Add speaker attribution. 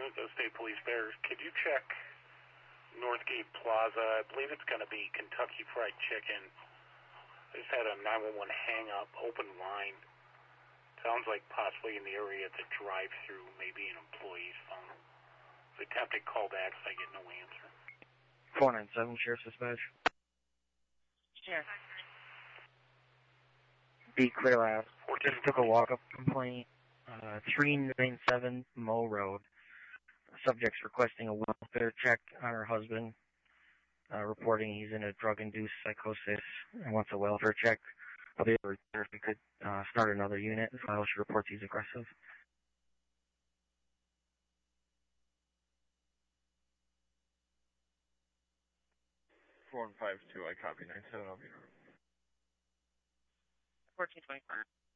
Speaker 1: State Police Bears. Could you check Northgate Plaza? I believe it's going to be Kentucky Fried Chicken. I just had a 911 hang-up, open line. Sounds like possibly in the area at the drive-thru, maybe an employee's phone. The attempted callbacks, I get no answer.
Speaker 2: 497, Sheriff's Dispatch.
Speaker 3: Yes.
Speaker 2: Be clear last. Just took a walk-up complaint. 397 Mo Road. Subject's requesting a welfare check on her husband, reporting he's in a drug-induced psychosis and wants a welfare check. I'll be able to if we could start another unit. The file she reports he's aggressive.
Speaker 4: 4152, I copy 97, I'll be
Speaker 3: 1425.